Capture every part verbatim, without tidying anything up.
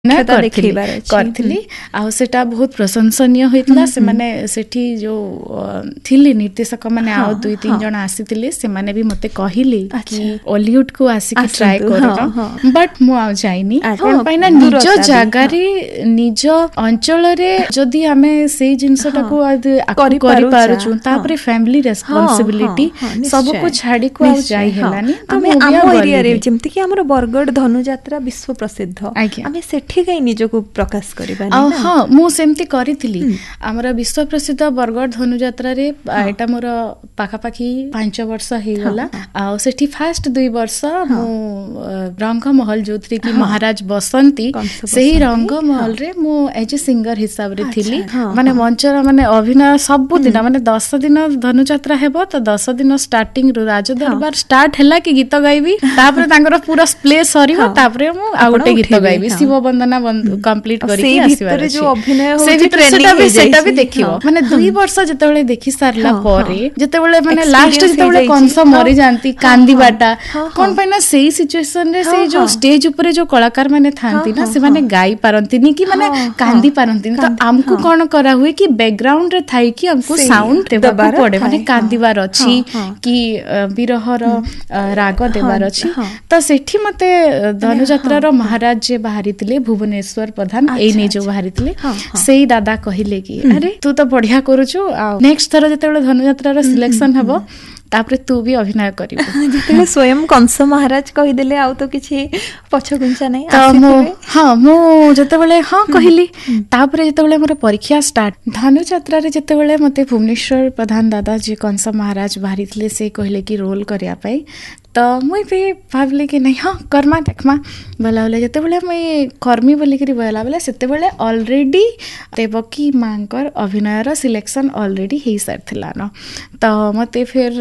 करथिली आ सेटा बहुत प्रशंसनीय होइतला। से माने सेठी जो थिली निर्देशक माने आ दुई तीन जण आसीतिले से माने भी मते कहिली कि हॉलीवुड को आसी कि ट्राई करो, बट मु आ जाइनी कोन पैना निज जागा रे निज अंचल रे जदी हमें सेही जिंसटा को करि पारुछु तापरे फैमिली रेस्पोंसिबिलिटी सब को छाडी को आ जाई हेलानी। हमें आम एरिया रे जेमति कि हमर बरगड धनुयात्रा विश्व प्रसिद्ध, हमें सेठी गई निजको प्रकाश करबा नै। हां मु सेमति करिथिली हमरा विश्व प्रसिद्ध बरगड धनुयात्रा रे एटा मोर पाखा पाखी पाँच वर्ष हे गला। आ सेठी फास्ट दुई वर्ष मु रंग महल जोथरी कि महाराज बसंती सेही रंग महल रे मु एज ए सिंगर हिसाब रे थिली। माने मंचर माने अभिनय सब दिन माने दस दिन धनुयात्रा हेबो त दस दिन स्टार्टिंग रो राज दरबार स्टार्ट हैला कि गीत गाइबी, तापर तांकर पूरा प्ले सरीबो, तापर मु आ गोटे गीत गाइबी शिव वंदना कंप्लीट करी आसीबार जो अभिनय हो से ट्रेनिंग भी सेटा भी देखिबो। माने दुई वर्ष जतेबेले देखि सारला परे जतेबेले माने लास्ट जतेबेले कंस मरि जानती कांदीबाटा कोन पैना सेही सिचुएशन रे से जो स्टेज ऊपर जो कलाकार माने थांती ना से माने गाई पारंतीनी कि माने कांदी पारंतीनी। तो हमको कोन करा हुए कि बैकग्राउंड रे थाई कि हमको साउंड देबा पड़े, माने कांदीबार अछि कि विरहर राग देबार अछि। तो सेठी मते धनुयात्रा रो महाराज जे बाहरितिले भुवनेश्वर प्रधान ए नै जो बाहरितिले सेही दादा कहिले कि अरे तू तो बढ़िया करूछु, आ नेक्स्ट थरा जतेबेले धनुयात्रा रो सिलेक्शन हेबो तापरे तू भी अभिनय करिबो। जतेबेले स्वयं कंस महाराज कहि देले आ तो किछि पछगुंचा नै आसी। हां मु जतेबेले हां कहिली तापरे जतेबेले मोर परीक्षा स्टार्ट धनुयात्रा रे जतेबेले मते भुवनेश्वर प्रधान दादा जे कंस महाराज बाहरितिले से कहिले कि रोल करिया पई, तो मुई भी भावली कि नहीं हाँ कर्मा देखमा बोला बोले जितेबले मुई कर्मी बोलिकी बोला बोले सेतेबले ऑलरेडी देवकी मांकर अभिनयर सिलेक्शन ऑलरेडी हो सारी न। तो मते फिर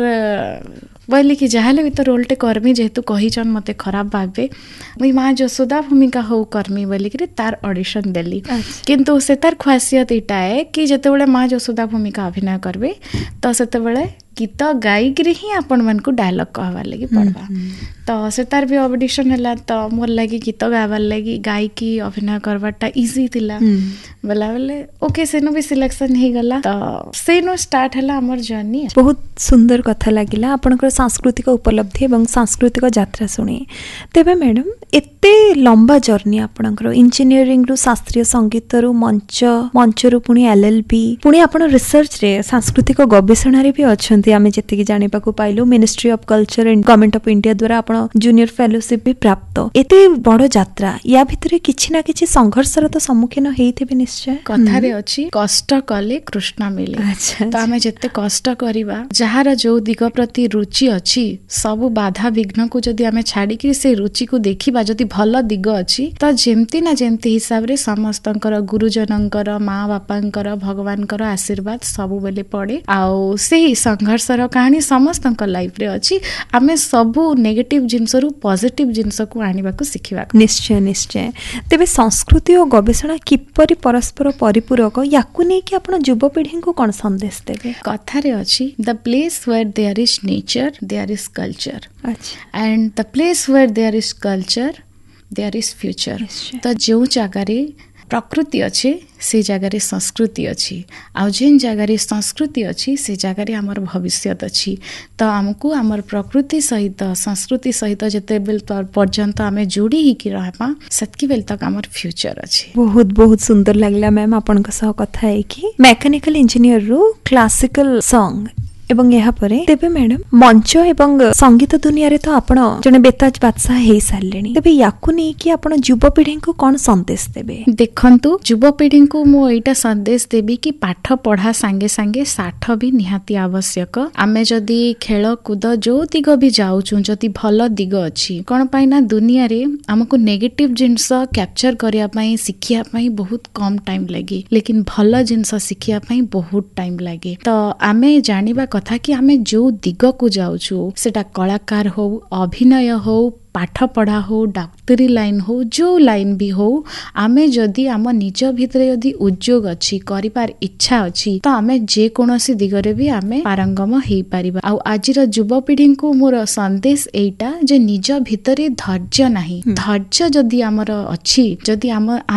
बोली कि जहाँ भी तो रोलटे कर्मी जेहेतु कहीचन मते खराब भावे मुई माँ जसोदा भूमिका हो कर्मी बोलिकी तार ऑडिशन देली। किंतु से तार खासियत इटा है कि जितेबले माँ जसोदा भूमिका अभिनय करबे तो सेतेबले गीत गाइकी ही आपण मन को डायलॉग कहवार लगी पड़वा। तो से तार भी ऑडिशन है तो मोर लगी गीत गावार लगी गायकी अभिनय करवाटा इजी थिला बोला बोले ओके सेनो भी सिलेक्शन हो गला। तो सेनो स्टार्ट है हमर जर्नी। बहुत सुंदर कथा लागिला आपनकर सांस्कृतिक उपलब्धि एवं सांस्कृतिक यात्रा सुनी। तेबे मैडम एते लंबा जर्नी आपनकर इंजीनियरिंग रु शास्त्रीय संगीत रु मंच मंच रु पुनी एलएलबी पुनी आपण रिसर्च रे सांस्कृतिक गवेषणा रे भी अछंती। आमे जति जानिबा को पाइलु ministry of culture and government of India द्वारा आपण जूनियर फेलोशिप भी प्राप्त। एते बड़ यात्रा या भितरे किछि ना किछि संघर्षर तो सम्मुखीन हेइथिबे निश्चय। कथारे अछि कष्ट कले कृष्ण मिले। तो आमे जते कष्ट करिबा जहार जो दिग प्रति रुचि अछि सब बाधा विघ्न को जदि आमे छाडी कि से रुचि को देखिबा जदि भल दिग अछि त जेमति ना जेमति हिसाब रे समस्तंकर गुरुजनंकर माँ बापांकर भगवानकर आशीर्वाद सब बेले पड़े। आउ सेही संघर्षर कहानी समस्तंकर लाइफ रे अछि। आमे सबु नेगेटिव जिंस रु पॉजिटिव जिंस को आनिबा को सिखिबा। निश्चय निश्चय। तेबे संस्कृति और गवेषणा किपरि परस्पर परिपूरक याकु नै कि आपण युवपीढ़ी को कोन संदेश देबे। कथारे अछि the place where there is nature there is culture. अच्छा। And the place where there is culture there is future. तो जो जगह रे प्रकृति अच्छे से जगार संस्कृति अच्छी आ जेन जगार संस्कृति अच्छी से जगार आमर भविष्य अच्छी। तो आमको आमर प्रकृति सहित संस्कृति सहित जिते बेल पर्यंत आम जोड़ी ही रहा सेतकी बेल तक आमर फ्यूचर अच्छी। बहुत बहुत सुंदर लगला मैम आपण सह कथा है कि मैकेनिकल इंजीनियर रु क्लासिकल सॉन्ग एवं यहाँ परे तेबे मैडम मंच एवं संगीत दुनिया रे तो आपण जने बेताज बादशाह हे सारलेनी। तेबे याकु नै कि आपण युवपीढ़ी को कोन संदेश देबे। देखंतु युवपीढ़ी को मो एटा संदेश देबी कि पाठ पढ़ा संगे संगे साठ भी निहाती आवश्यक। आमे जदी खेल कूद जो दिग भी जाउछु जदी भल दिग अछि कोन पाइना दुनिया रे हमको नेगेटिव जिंस कैप्चर करिया पई सिखिया पई बहुत कम टाइम लागी, लेकिन भल जिंस सिखिया पई बहुत टाइम लागे। तो आमे जानिबा कथा कि आमे जो दिग को जाउछु सेटा कलाकार हो अभिनय हो पाठ पढ़ा हो डाक्तरी लाइन हो जो लाइन भी हो आमे जदि आम निज भितरे यदि उद्योग अच्छी करिपार इच्छा अच्छी तो आमे जे कोनोसी दिगरे भी आमे पारंगम हेई परिबा। आ आजिर युवपीढ़ी को मोर संदेश एटा जे निज भितरे धैर्य नाही, धैर्य जदि आमर अच्छी जदि आम